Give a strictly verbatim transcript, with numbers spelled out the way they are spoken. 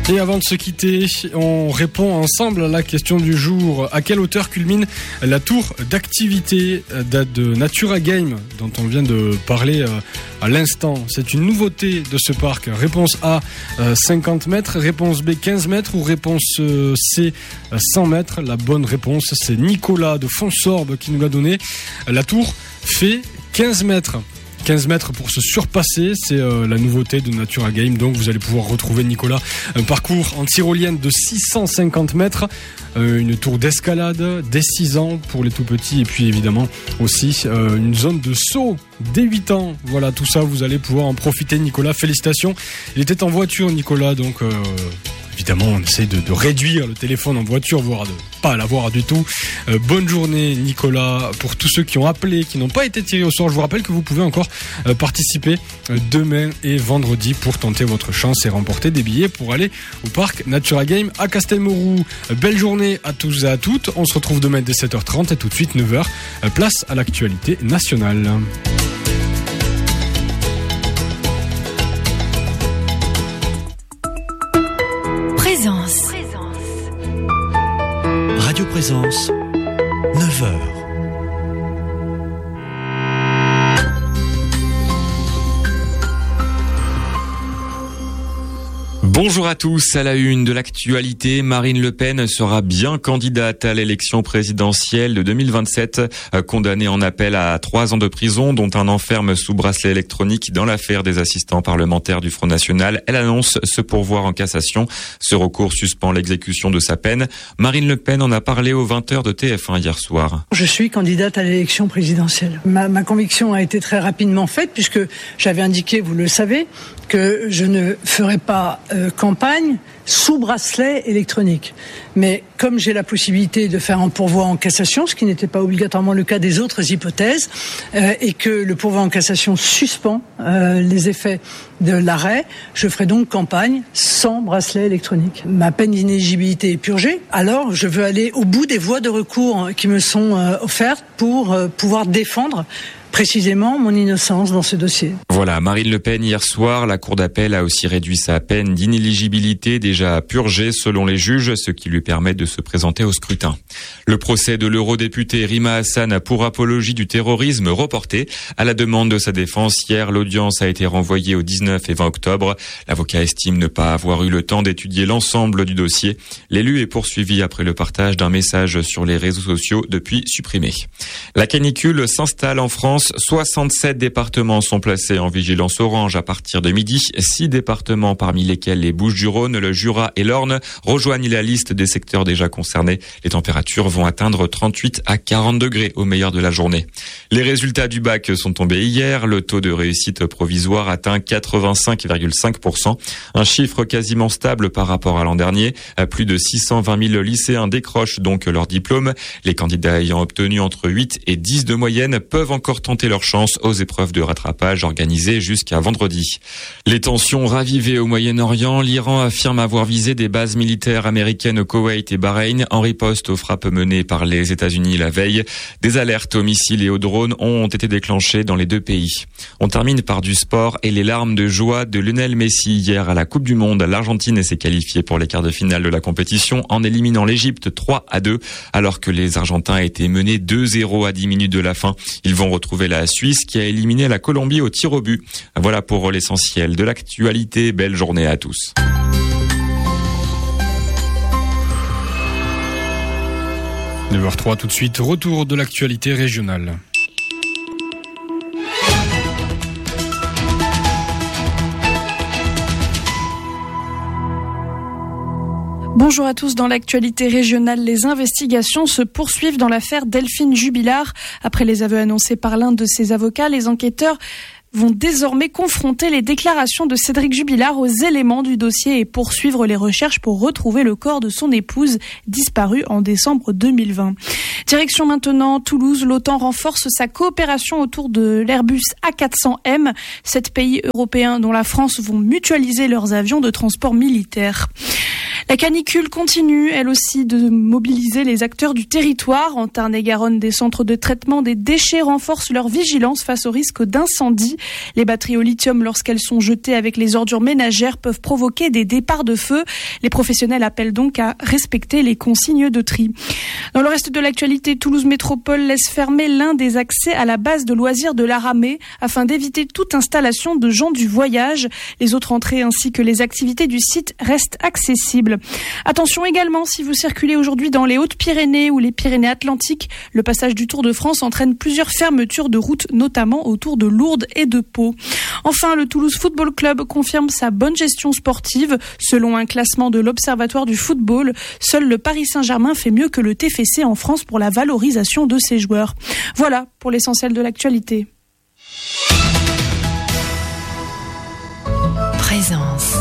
Et avant de se quitter, on répond ensemble à la question du jour. À quelle hauteur culmine la tour d'activité de Natura Game dont on vient de parler à l'instant? C'est une nouveauté de ce parc. Réponse A, cinquante mètres. Réponse B, quinze mètres. Ou réponse C, cent mètres. La bonne réponse, c'est Nicolas de Fonsorbe qui nous l'a donné. La tour fait quinze mètres. quinze mètres pour se surpasser, c'est euh, la nouveauté de Natura Game. Donc vous allez pouvoir retrouver, Nicolas, un parcours en tyrolienne de six cent cinquante mètres, euh, une tour d'escalade dès six ans pour les tout petits, et puis évidemment aussi euh, une zone de saut dès huit ans. Voilà, tout ça vous allez pouvoir en profiter, Nicolas. Félicitations. Il était en voiture, Nicolas, donc euh, évidemment on essaye de, de réduire le téléphone en voiture, voire de pas l'avoir du tout. Euh, bonne journée, Nicolas. Pour tous ceux qui ont appelé, qui n'ont pas été tirés au sort, je vous rappelle que vous pouvez encore euh, participer euh, demain et vendredi pour tenter votre chance et remporter des billets pour aller au parc Natura Game à Castelmourou. Euh, belle journée à tous et à toutes. On se retrouve demain dès sept heures trente et tout de suite neuf heures. Euh, place à l'actualité nationale. Présence. Radio Présence, neuf heures. Bonjour à tous. À la une de l'actualité, Marine Le Pen sera bien candidate à l'élection présidentielle de deux mille vingt-sept. Condamnée en appel à trois ans de prison, dont un enferme sous bracelet électronique dans l'affaire des assistants parlementaires du Front National, elle annonce se pourvoir en cassation. Ce recours suspend l'exécution de sa peine. Marine Le Pen en a parlé aux vingt heures de T F un hier soir. Je suis candidate à l'élection présidentielle. Ma, ma conviction a été très rapidement faite puisque j'avais indiqué, vous le savez, que je ne ferai pas euh, campagne sous bracelet électronique. Mais comme j'ai la possibilité de faire un pourvoi en cassation, ce qui n'était pas obligatoirement le cas des autres hypothèses, euh, et que le pourvoi en cassation suspend euh, les effets de l'arrêt, je ferai donc campagne sans bracelet électronique. Ma peine d'inéligibilité est purgée, alors je veux aller au bout des voies de recours qui me sont euh, offertes pour euh, pouvoir défendre précisément mon innocence dans ce dossier. Voilà, Marine Le Pen hier soir, la cour d'appel a aussi réduit sa peine d'inéligibilité déjà purgée selon les juges, ce qui lui permet de se présenter au scrutin. Le procès de l'eurodéputée Rima Hassan pour apologie du terrorisme reporté. À la demande de sa défense, hier, l'audience a été renvoyée au dix-neuf et vingt octobre. L'avocat estime ne pas avoir eu le temps d'étudier l'ensemble du dossier. L'élu est poursuivi après le partage d'un message sur les réseaux sociaux depuis supprimé. La canicule s'installe en France. soixante-sept départements sont placés en vigilance orange à partir de midi. Six départements, parmi lesquels les Bouches-du-Rhône, le Jura et l'Orne, rejoignent la liste des secteurs déjà concernés. Les températures vont atteindre trente-huit à quarante degrés au meilleur de la journée. Les résultats du bac sont tombés hier. Le taux de réussite provisoire atteint quatre-vingt-cinq virgule cinq pour cent. Un chiffre quasiment stable par rapport à l'an dernier. Plus de six cent vingt mille lycéens décrochent donc leur diplôme. Les candidats ayant obtenu entre huit et dix de moyenne peuvent encore tenter leur chance aux épreuves de rattrapage organisées jusqu'à vendredi. Les tensions ravivées au Moyen-Orient, l'Iran affirme avoir visé des bases militaires américaines au Koweït et Bahreïn en riposte aux frappes menées par les États-Unis la veille. Des alertes aux missiles et aux drones ont été déclenchées dans les deux pays. On termine par du sport et les larmes de joie de Lionel Messi hier à la Coupe du Monde. L'Argentine s'est qualifiée pour les quarts de finale de la compétition en éliminant l'Égypte trois à deux, alors que les Argentins étaient menés deux zéro à dix minutes de la fin. Ils vont retrouver la Suisse qui a éliminé la Colombie au tir au but. Voilà pour l'essentiel de l'actualité. Belle journée à tous. neuf heures trois tout de suite, retour de l'actualité régionale. Bonjour à tous. Dans l'actualité régionale, les investigations se poursuivent dans l'affaire Delphine Jubilard. Après les aveux annoncés par l'un de ses avocats, les enquêteurs vont désormais confronter les déclarations de Cédric Jubilard aux éléments du dossier et poursuivre les recherches pour retrouver le corps de son épouse disparue en décembre deux mille vingt. Direction maintenant Toulouse, l'OTAN renforce sa coopération autour de l'Airbus A quatre cents M. Sept pays européens dont la France vont mutualiser leurs avions de transport militaire. La canicule continue, elle aussi, de mobiliser les acteurs du territoire. En Tarn-et-Garonne, des centres de traitement des déchets renforcent leur vigilance face au risque d'incendie. Les batteries au lithium, lorsqu'elles sont jetées avec les ordures ménagères, peuvent provoquer des départs de feu. Les professionnels appellent donc à respecter les consignes de tri. Dans le reste de l'actualité, Toulouse Métropole laisse fermer l'un des accès à la base de loisirs de la Ramée afin d'éviter toute installation de gens du voyage. Les autres entrées ainsi que les activités du site restent accessibles. Attention également si vous circulez aujourd'hui dans les Hautes-Pyrénées ou les Pyrénées-Atlantiques, le passage du Tour de France entraîne plusieurs fermetures de routes, notamment autour de Lourdes et de Pau. Enfin, le Toulouse Football Club confirme sa bonne gestion sportive. Selon un classement de l'Observatoire du football, seul le Paris Saint-Germain fait mieux que le T F C en France pour la valorisation de ses joueurs. Voilà pour l'essentiel de l'actualité. Présence.